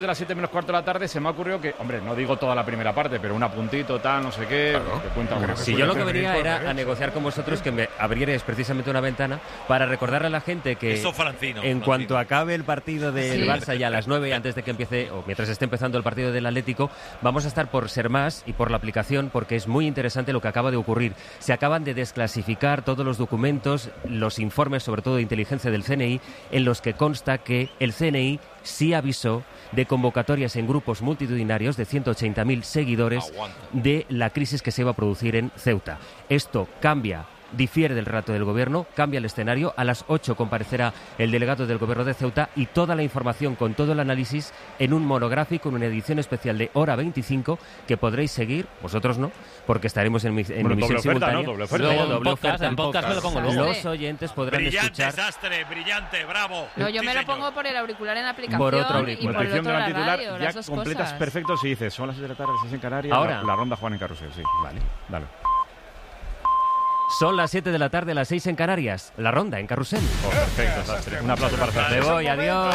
de las 7 menos cuarto de la tarde se me ha ocurrido que, hombre, no digo toda la primera parte, pero un apuntito, tal, no sé qué, claro. Te cuenta. Si yo lo que venía era a negociar con vosotros que me abrierais precisamente una ventana para recordarle a la gente que cuanto acabe el partido del Barça ya a las 9, antes de que empiece, o mientras esté empezando el partido del Atlético, vamos a estar por Ser Más y por la aplicación, porque es muy interesante lo que acaba de ocurrir. Se acaban de desclasificar todos los documentos, los informes, sobre todo de inteligencia del CNI, en los que consta que el CNI sí avisó de convocatorias en grupos multitudinarios de 180.000 seguidores de la crisis que se iba a producir en Ceuta. Esto difiere del relato del Gobierno, cambia el escenario. A las 8 comparecerá el delegado del Gobierno de Ceuta y toda la información con todo el análisis en un monográfico, en una edición especial de Hora 25 que podréis seguir, vosotros no, porque estaremos en emisión simultánea. Doble oferta. Doble oferta. En podcast me lo pongo luego. Los oyentes podrán escuchar. Desastre, brillante, bravo. No, yo me lo pongo por el auricular en la aplicación Por otro y auricular. por el otro la titular, radio, ya las dos completas cosas. perfecto si dices, son las 6 de la tarde, 6 en Canarias, Ahora. la ronda Juan en Carrusel, sí. Vale, dale. Son las 7 de la tarde, las 6 en Canarias. La ronda en Carrusel. Perfecto, desastre. Un aplauso para Me Francisco. voy, adiós.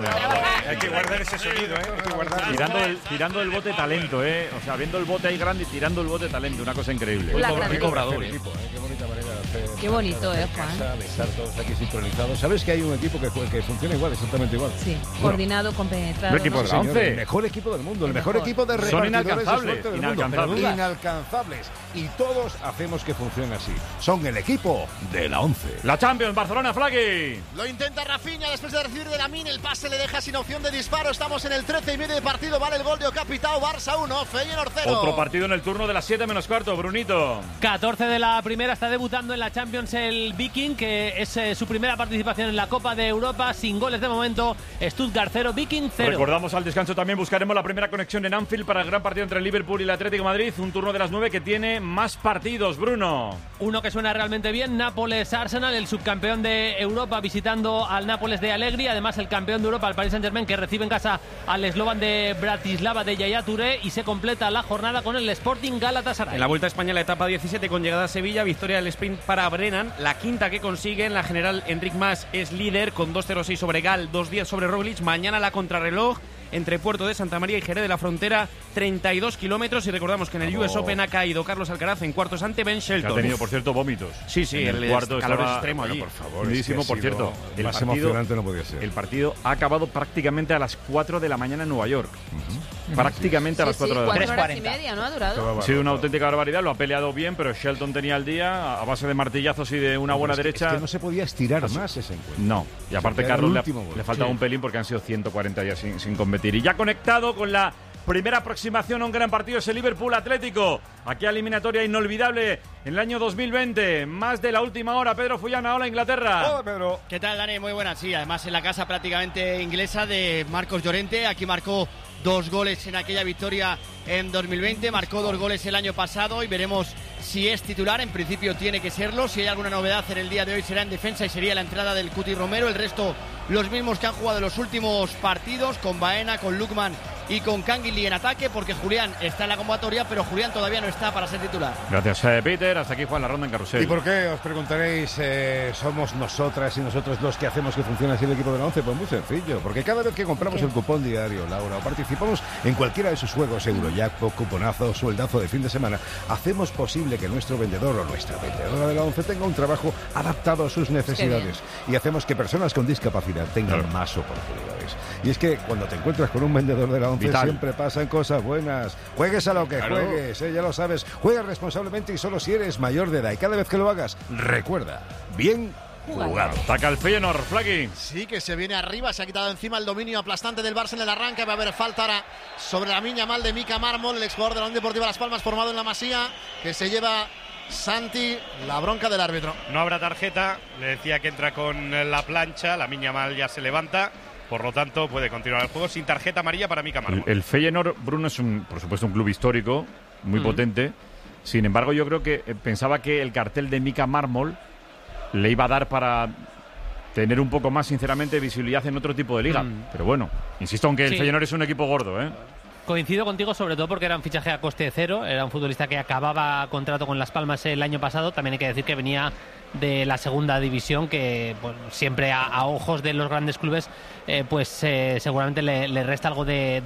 Hay que guardar ese sonido, ¿eh? Hay que guardarlo. Tirando el bote talento, O sea, viendo el bote ahí grande y tirando el bote talento. Una cosa increíble. La Qué grande. cobrador, Equipo, Qué bonita manera de hacer. Qué bonito, Juan. Casa, de estar todos aquí sincronizados. ¿Sabes que hay un equipo que funciona igual, exactamente igual? Sí, coordinado, compenetrado. Un equipo ¿no? de la Señor, 11. el mejor equipo del mundo, el mejor mejor. equipo de Son repartidores de inalcanzables, suerte del mundo, inalcanzables. pero inalcanzables. Y todos hacemos que funcione así. Son el equipo de la 11. La Champions, Barcelona, Flaqui. Lo intenta Rafinha después de recibir de Lamine. El pase le deja sin opción de disparo. Estamos en el 13:30 de partido. Vale el gol de Ocapitao. Barça 1, Feyenoord 0. Otro partido en el turno de las 7 menos cuarto, Brunito. 14 de la primera, está debutando en la Champions el Viking, que es su primera participación en la Copa de Europa, sin goles de momento. Stuttgart 0, Viking 0. Recordamos al descanso también, buscaremos la primera conexión en Anfield para el gran partido entre el Liverpool y el Atlético de Madrid. Un turno de las 9 que tiene más partidos, Bruno. Uno que suena realmente bien, Nápoles-Arsenal, el subcampeón de Europa visitando al Nápoles de Allegri, además el campeón de Europa, el Paris Saint-Germain, que recibe en casa al Slovan de Bratislava de Yaya Touré, y se completa la jornada con el Sporting Galatasaray. En la Vuelta a España, la etapa 17 con llegada a Sevilla, victoria del sprint para Brennan, la quinta que consigue. En la general, Enric Mas es líder con 2.06 sobre Gal, 2.10 sobre Roglic. Mañana la contrarreloj entre Puerto de Santa María y Jerez de la Frontera, 32 kilómetros. Y recordamos que en el US Open ha caído Carlos Alcaraz en cuartos ante Ben Shelton. Que ha tenido, por cierto, vómitos. Sí, En el cuarto calor estaba, extremo allí. Por favor, Lindísimo, es que ha por sido cierto. El más partido, emocionante no podía ser. El partido ha acabado prácticamente a las 4 de la mañana en Nueva York. Prácticamente a las 4 de la 4 mañana. horas y media, ¿no? Ha durado. Ha sido una auténtica barbaridad, lo ha peleado bien, pero Shelton tenía el día a base de martillazos y de una buena Es que- derecha. Es que no se podía estirar más ese encuentro. No, y aparte Era el Carlos último gol. le faltaba un pelín porque han sido 140 días sin competir. Y ya conectado con la primera aproximación a un gran partido es el Liverpool Atlético. Aquella eliminatoria inolvidable en el año 2020. Más de la última hora, Pedro Fullana, hola Inglaterra. Hola, Pedro. ¿Qué tal, Dani? Muy buenas. Sí, además en la casa prácticamente inglesa de Marcos Llorente. Aquí marcó 2 goles en aquella victoria en 2020. Marcó 2 goles el año pasado y veremos si es titular. En principio tiene que serlo. Si hay alguna novedad en el día de hoy será en defensa y sería la entrada del Cuti Romero. El resto los mismos que han jugado en los últimos partidos, con Baena, con Lukman y con Canguilí en ataque, porque Julián está en la convocatoria, pero Julián todavía no está para ser titular. Gracias, Peter. Hasta aquí Juan la ronda en Carrusel. ¿Y por qué? Os preguntaréis, somos nosotras y nosotros los que hacemos que funcione así el equipo de la 11. Pues muy sencillo, porque cada vez que compramos el cupón diario, Laura, o participamos en cualquiera de sus juegos, Eurojackpot, cuponazo, sueldazo de fin de semana, hacemos posible que nuestro vendedor o nuestra vendedora de la 11 tenga un trabajo adaptado a sus necesidades, y hacemos que personas con discapacidad tengan más oportunidades. Y es que cuando te encuentras con un vendedor de la 11 Vital. siempre pasan cosas buenas. Juegues a lo que juegues, ya lo sabes. Juega responsablemente y solo si eres mayor de edad. Y cada vez que lo hagas, recuerda, bien jugado. Ataca el Feyenoord, Flaqui. Sí, que se viene arriba, se ha quitado encima el dominio aplastante del Barça en el arranque. Va a haber falta ahora sobre la miña mal de Mika Mármol, el exjugador de la Unión Deportiva Las Palmas, formado en la Masía, que se lleva Santi la bronca del árbitro. No habrá tarjeta, le decía que entra con la plancha, la Miña Mal ya se levanta, por lo tanto puede continuar el juego sin tarjeta amarilla para Mika Mármol. El Feyenoord, Bruno, es por supuesto un club histórico, muy potente. Sin embargo, yo creo que pensaba que el cartel de Mika Mármol le iba a dar para tener un poco más, sinceramente, visibilidad en otro tipo de liga. Pero bueno, insisto, aunque el Feyenoord es un equipo gordo, ¿eh? Coincido contigo, sobre todo porque era un fichaje a coste cero, era un futbolista que acababa contrato con Las Palmas el año pasado. También hay que decir que venía de la segunda división, que pues, siempre a ojos de los grandes clubes seguramente le resta algo de